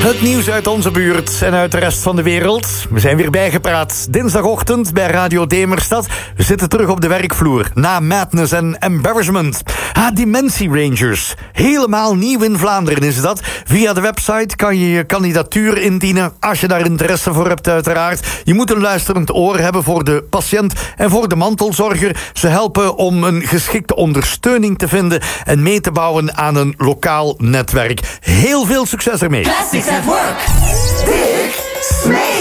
Het nieuws uit onze buurt en uit de rest van de wereld. We zijn weer bijgepraat. Dinsdagochtend bij Radio Demerstad. We zitten terug op de werkvloer. Na Madness en Embarrassment. Dimensie Rangers. Helemaal nieuw in Vlaanderen is dat. Via de website kan je je kandidatuur indienen. Als je daar interesse voor hebt uiteraard. Je moet een luisterend oor hebben voor de patiënt en voor de mantelzorger. Ze helpen om een geschikte ondersteuning te vinden en mee te bouwen aan een lokaal netwerk. Heel veel succes ermee. Classics at Work. Dick Smee.